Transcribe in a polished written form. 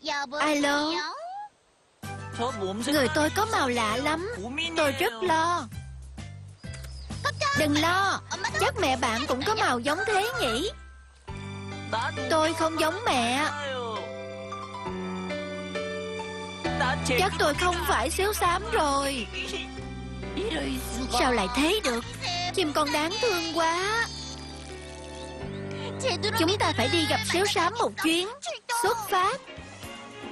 Alo, người tôi có màu lạ lắm. Tôi rất lo. Đừng lo, chắc mẹ bạn cũng có màu giống thế nhỉ. Tôi không giống mẹ. Chắc tôi không phải xíu xám rồi. Sao lại thế được? Chim con đáng thương quá. Chúng ta phải đi gặp xíu xám một chuyến. Xuất phát.